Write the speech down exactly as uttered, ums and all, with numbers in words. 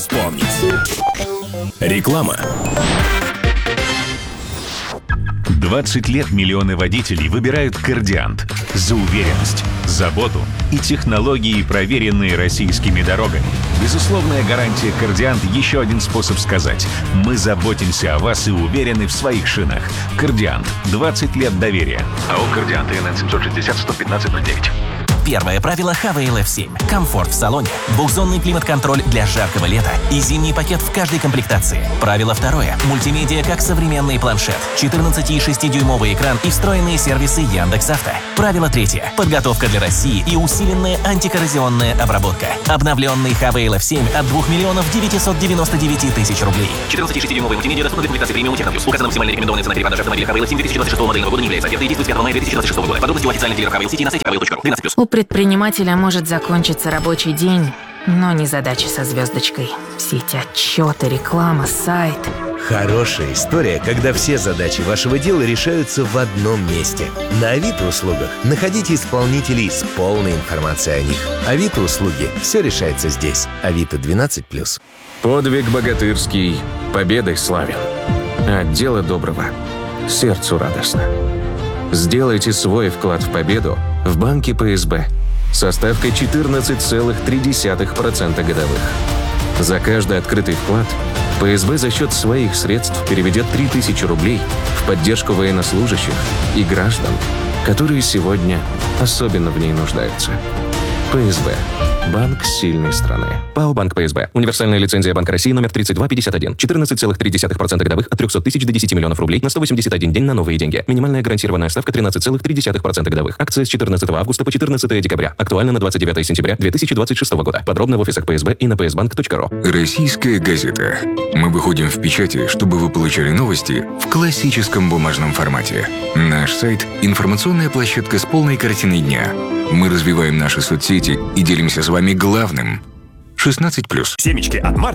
восполнить. Реклама. двадцать лет миллионы водителей выбирают «Кордиант» за уверенность, заботу и технологии, проверенные российскими дорогами. Безусловная гарантия «Кордиант» — еще один способ сказать: мы заботимся о вас и уверены в своих шинах. «Кордиант» — двадцать лет доверия. АО «Кордиант», ИНН семьсот шестьдесят сто пятнадцать ноль девять. Первое правило эйч ви эл эф семь. Комфорт в салоне, двухзонный климат-контроль для жаркого лета и зимний пакет в каждой комплектации. Правило второе. Мультимедиа как современный планшет, четырнадцати и шестидюймовый экран и встроенные сервисы Яндекс.Авто. Правило третье. Подготовка для России и усиленная антикоррозионная обработка. Обновленный эйч ви эл эф семь от двух миллионов девятисот девяноста девяти тысяч рублей. четырнадцати и шестидюймовый мультимедиа доступна для комплектации премиум Технобюс. Указана максимально рекомендованная цена перепродажи автомобиля эйч ви эл эф семь две тысячи двадцать шестого модельного года не является офертой и действует с пятого мая две тысячи двадцать шестого года. Подробности у официальных дилеров эйч ви эл сети на сайте эйч ви эл точка ру. двенадцать плюс. У предпринимателя может закончиться рабочий день, но не задачи со звездочкой. Все эти отчеты, реклама, сайт. Хорошая история, когда все задачи вашего дела решаются в одном месте. На Авито услугах находите исполнителей с полной информацией о них. Авито услуги. Все решается здесь. Авито двенадцать плюс. Подвиг богатырский победой славен. От дела доброго сердцу радостно. Сделайте свой вклад в победу в банке пэ эс бэ со ставкой четырнадцать целых три десятых процента годовых. За каждый открытый вклад пэ эс бэ за счет своих средств переведет три тысячи рублей в поддержку военнослужащих и граждан, которые сегодня особенно в ней нуждаются. пэ эс бэ. Банк сильной страны. ПАО «Банк пэ эс бэ». Универсальная лицензия Банка России номер тридцать два пятьдесят один. четырнадцать целых три десятых процента годовых от трехсот тысяч до десяти миллионов рублей на сто восемьдесят один день на новые деньги. Минимальная гарантированная ставка тринадцать целых три десятых процента годовых. Акция с четырнадцатого августа по четырнадцатое декабря. Актуально на двадцать девятое сентября две тысячи двадцать шестого года. Подробно в офисах пэ эс бэ и на пэ эс банк точка ру. Российская газета. Мы выходим в печати, чтобы вы получали новости в классическом бумажном формате. Наш сайт – информационная площадка с полной картиной дня. Мы развиваем наши соцсети и делимся с вами главным. шестнадцать плюс. Семечки от Марти